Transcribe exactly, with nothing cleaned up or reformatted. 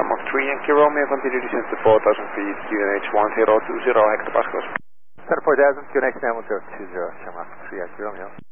Mach three Yankee Romeo, continue descent to four thousand feet, Q N H one zero two zero hectopascals. Center four thousand, Q N H one zero two zero, Mach three Yankee Romeo.